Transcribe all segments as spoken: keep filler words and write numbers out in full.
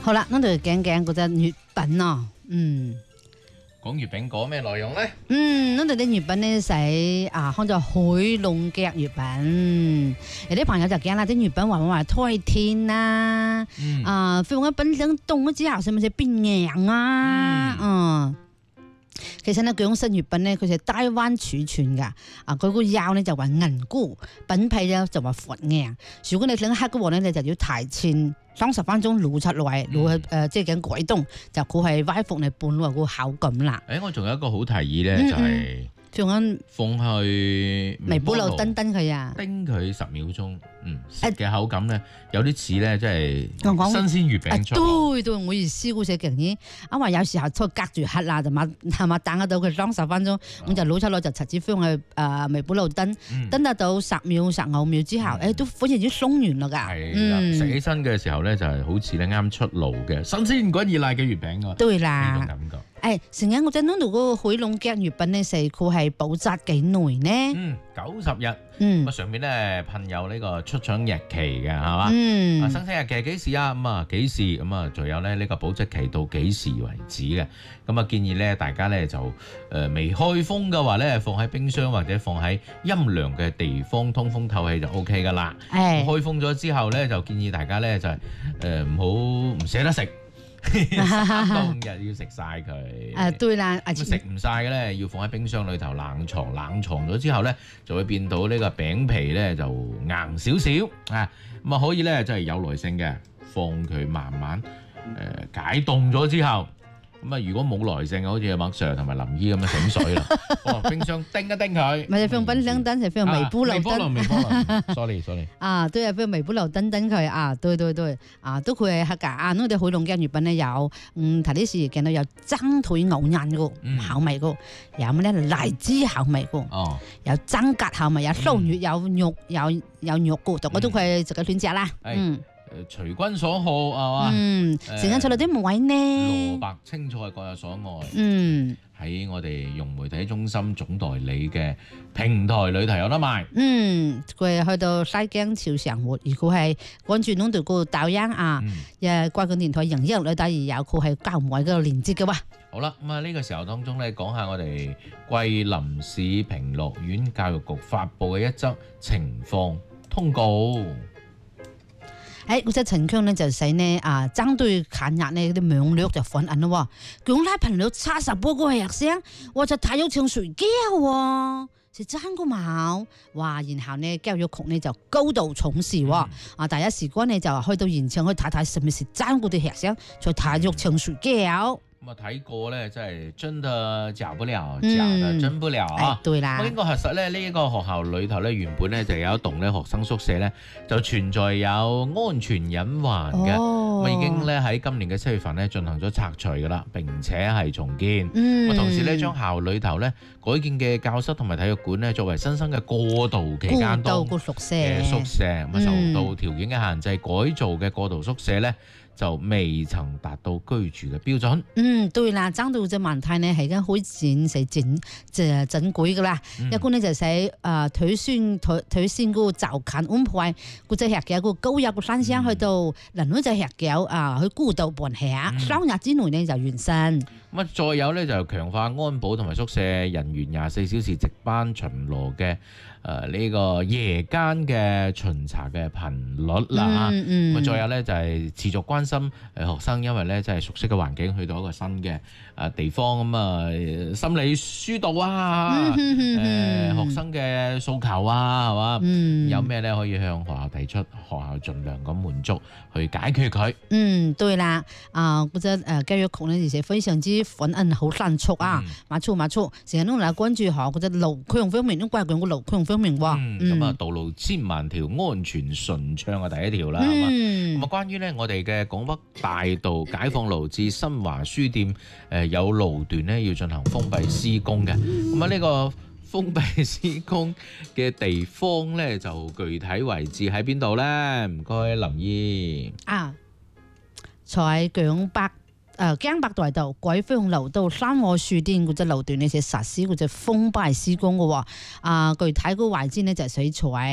好啦，我哋講講嗰隻月餅咯，嗯。 講月餅講咩內容咧？ 嗯，我哋啲月餅咧使啊，看做海龍腳月餅。有啲朋友就驚啦，啲月餅話話太甜啦， 嗯啊，放喺冰箱凍咗之後，使唔使變硬啊？嗯。其實咧，嗰種新月餅咧，佢係低溫儲存㗎，啊，佢個釉咧就話銀固，餅皮咧就話發硬。如果你想黑嘅話咧，你就要提前三十分鐘滷出嚟，滷去誒，即係咁解凍，就佢係歪服嚟拌落個口感啦。 誒，我仲有一個好提議咧，就係放緊放去微波爐叮叮佢啊， 叮佢十秒鐘，嗯，食嘅口感咧有啲似咧，即係我講新鮮月餅出。 對對，我意思嗰隻嘅嘢，因為有時候出隔住黑啦，就嘛係嘛等得到佢三十分鐘，我就攞出嚟就直接放去誒微波爐叮，叮得到十秒十五秒之後，誒都反而已經鬆軟啦㗎。 係啦，食起身嘅時候咧就係好似咧啱出爐嘅新鮮滾熱辣嘅月餅㗎。 對啦， 呢種感覺。 誒，成日我真諗到嗰個海龍腳月餅咧，係佢係保質幾耐呢？ 嗯，九十日。 嗯， 咁啊上面咧噴有呢個出廠日期嘅，係嘛？ 嗯， 啊生產日期係幾時啊？咁啊幾時？咁啊仲有咧呢個保質期到幾時為止嘅？咁啊建議咧大家咧就誒未開封嘅話咧，放喺冰箱或者放喺陰涼嘅地方通風透氣就 O K 噶啦。 誒， 開封咗之後咧，就建議大家咧就係誒唔好唔捨得食。三到五日要食晒佢。 誒對啦， 咁食唔晒嘅咧，要放喺冰箱裏頭冷藏，冷藏咗之後咧，就會變到呢個餅皮咧就硬少少啊。咁啊可以咧，就係有耐性嘅，放佢慢慢誒、呃、解凍咗之後。咁啊，如果冇耐性，好似阿麥 Sir 同埋林姨咁樣醒水啦，放冰箱叮一叮佢。 咪係放冰箱叮，係放微波爐微波爐，微波爐。sorry sorry。 啊，對啊，放微波爐叮叮佢啊，對對對，啊都佢係客家啊，我哋海龍腳月餅咧有，嗯，頭啲時見到有蒸腿牛韌個口味個，有乜咧荔枝口味個， 哦， 有蒸格口味，有酥肉，有肉，有有肉個，就嗰都佢自己選擇啦，嗯。 誒隨君所好係嘛？ 嗯，時間出嚟啲唔位呢？ 蘿蔔青菜各有所愛。 嗯， 喺我哋融媒體中心總代理嘅平台裏頭有得賣。 嗯，佢去到西京潮生活，如果係關注嗰度個抖音啊，誒關注電台營業裏底而有佢係交唔位嗰個連接嘅喎。 好啦，咁啊呢個時候當中咧，講下我哋桂林市平樂縣教育局發布嘅一則情況通告。 誒，嗰隻陳腔咧就使呢啊，針對近日呢啲網絡就反映咯，講拉頻率差十波個學生，我就睇咗唱睡覺喎，是真個冇，哇！然後呢教育局呢就高度重視喎，啊第一時間呢就去到現場去睇睇，是咪是真嗰啲學生在睇咗唱睡覺。 咁啊睇過咧，真係真的假不了，假的真不了啊！ 對啦， 咁經過核實咧，呢一個學校裏頭咧，原本咧就有一棟咧學生宿舍咧，就存在有安全隱患嘅。咁已經咧喺今年嘅七月份咧進行咗拆除噶啦，並且係重建。咁同時咧將校裏頭咧改建嘅教室同埋體育館咧作為新生嘅過渡期間當嘅宿舍， 宿舍咁啊受到條件嘅限制，改造嘅過渡宿舍咧就未曾達到居住嘅標準。 嗯，對啦，爭到隻問題呢係已經開展成整就整改噶啦。一般呢就使誒腿酸腿腿酸嗰個就近安排嗰隻學校個高入個山上去到能嗰隻學校啊去孤島辦下，三日之內呢就完成。 咁啊，再有咧就強化安保同埋宿舍人員廿四小時值班巡邏嘅誒呢個夜間嘅巡查嘅頻率啦。 嗯嗯。 咁啊，再有咧就係持續關心誒學生，因為咧即係熟悉嘅環境去到一個新嘅誒地方咁啊，心理疏導啊，誒學生嘅訴求啊，係嘛？嗯。有咩咧可以向學校提出，學校盡量咁滿足去解決佢。 嗯，對啦，啊嗰隻誒教育局咧，而且非常之反應好迅速啊，冇錯冇錯，成日都嚟關注下嗰隻路區用方面，都關注個路區用方面喎。 咁啊，道路千萬條，安全順暢啊，第一條啦，係嘛？咁啊，關於咧我哋嘅廣北大道解放路至新華書店誒有路段咧要進行封閉施工嘅，咁啊呢個封閉施工嘅地方咧就具體位置喺邊度咧？唔該，林姨啊，在薑北。誒江北大道改方路到三和書店嗰隻路段呢，就實施嗰隻封閉施工嘅喎。啊，具體嗰個位置呢，就係喺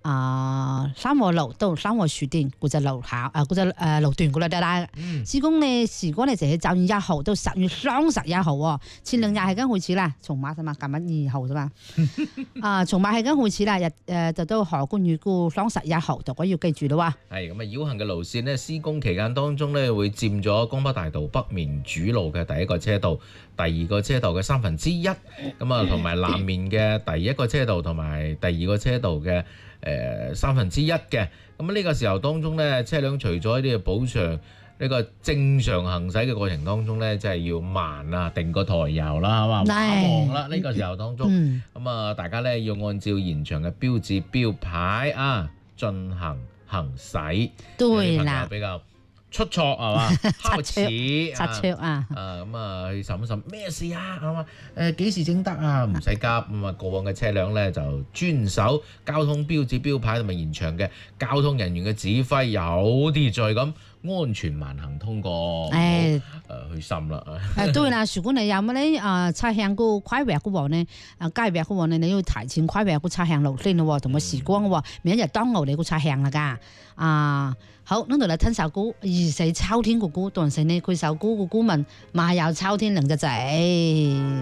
啊三和路到三和書店嗰隻路口啊嗰隻誒路段嗰度得啦。施工呢時光呢就係九月一號到十月雙十一號喎，前兩日係跟開始啦，從馬係嘛，今日二號啫嘛。啊，從馬係跟開始啦，日誒就到河冠預估雙十一號，大家要記住咯喎。 係咁啊，繞行嘅路線呢，施工期間當中呢，會佔咗江北大道北面主路嘅第一個車道、第二個車道嘅三分之一，咁啊同埋南面嘅第一個車道同埋第二個車道嘅誒、呃、三分之一嘅。咁呢個時候當中呢，車輛除咗呢個補償呢個正常行駛嘅過程當中呢，即係要慢啊，定個台油啦，係嘛，忙啦呢個時候當中，咁啊、嗯、大家呢要按照現場嘅標誌標牌啊進行行駛。對啦，比較出錯係嘛？敲齒、 擦車啊！ 啊咁啊，去審一審咩事啊？係嘛？誒幾時整得啊？唔使急咁啊！過往嘅車輛咧就遵守交通標誌標牌同埋現場嘅交通人員嘅指揮，有秩序咁安全慢行通過。誒誒、哎呃、去心啦！ 誒對啦，如果你有乜咧啊擦向個規劃嘅話呢，啊街劃嘅話呢，你要提前規劃個擦向路線咯，同埋時光嘅喎，明日當牛你個擦向啦㗎啊！好，呢度嚟聽首歌，二四秋天個歌，當時呢佢首歌個歌文馬有秋天兩隻仔。